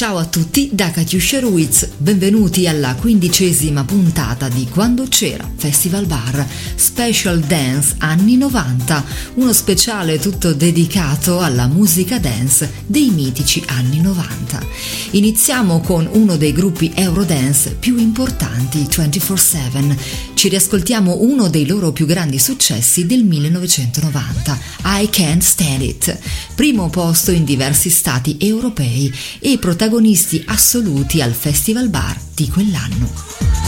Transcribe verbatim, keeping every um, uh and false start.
Ciao a tutti da Katiuscia Ruiz, benvenuti alla quindicesima puntata di Quando c'era Festival Bar Special Dance anni novanta, uno speciale tutto dedicato alla musica dance dei mitici anni novanta. Iniziamo con uno dei gruppi Eurodance più importanti, ventiquattro sette. Ci riascoltiamo uno dei loro più grandi successi del millenovecentonovanta, I Can't Stand It, primo posto in diversi stati europei e protagonisti assoluti al Festival Bar di quell'anno.